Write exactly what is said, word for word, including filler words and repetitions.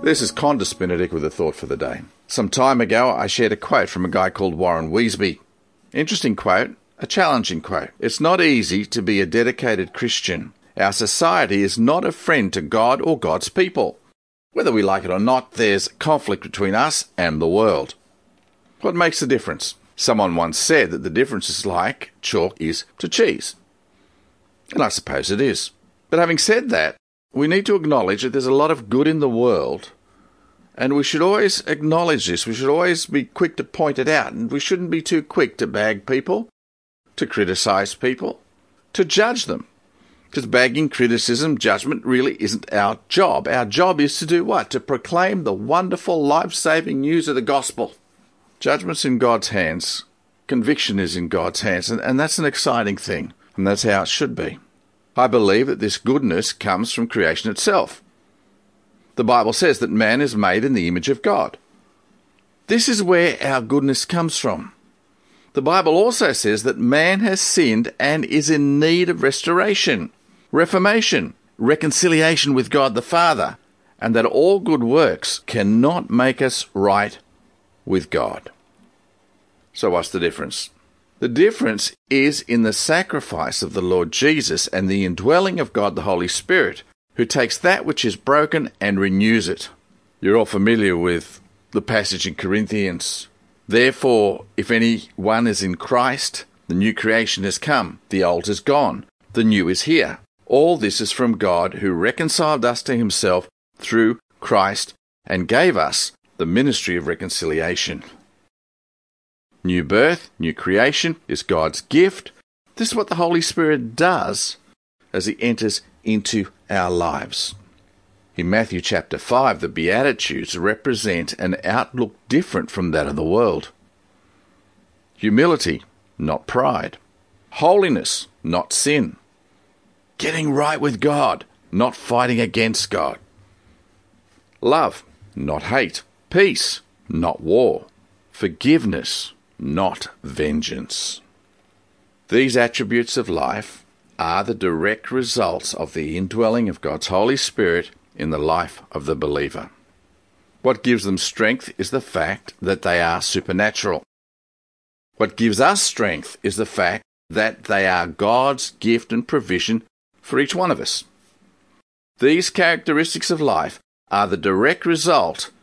This is Condis Benedict with a thought for the day. Some time ago, I shared a quote from a guy called Warren Wiersbe. Interesting quote, a challenging quote. It's not easy to be a dedicated Christian. Our society is not a friend to God or God's people. Whether we like it or not, there's conflict between us and the world. What makes the difference? Someone once said that the difference is like chalk is to cheese. And I suppose it is. But having said that, we need to acknowledge that there's a lot of good in the world, and we should always acknowledge this. We should always be quick to point it out, and we shouldn't be too quick to bag people, to criticize people, to judge them. Because bagging, criticism, judgment really isn't our job. Our job is to do what? To proclaim the wonderful, life-saving news of the gospel. Judgment's in God's hands. Conviction is in God's hands, and, and that's an exciting thing, and that's how it should be. I believe that this goodness comes from creation itself. The Bible says that man is made in the image of God. This is where our goodness comes from. The Bible also says that man has sinned and is in need of restoration, reformation, reconciliation with God the Father, and that all good works cannot make us right with God. So what's the difference? The difference is in the sacrifice of the Lord Jesus and the indwelling of God the Holy Spirit, who takes that which is broken and renews it. You're all familiar with the passage in Corinthians. Therefore, if anyone is in Christ, the new creation has come, the old is gone, the new is here. All this is from God, who reconciled us to himself through Christ and gave us the ministry of reconciliation. New birth, new creation is God's gift. This is what the Holy Spirit does as he enters into our lives. In Matthew chapter five, the Beatitudes represent an outlook different from that of the world. Humility, not pride. Holiness, not sin. Getting right with God, not fighting against God. Love, not hate. Peace, not war. Forgiveness, not vengeance. These attributes of life are the direct results of the indwelling of God's Holy Spirit in the life of the believer. What gives them strength is the fact that they are supernatural. What gives us strength is the fact that they are God's gift and provision for each one of us. These characteristics of life are the direct result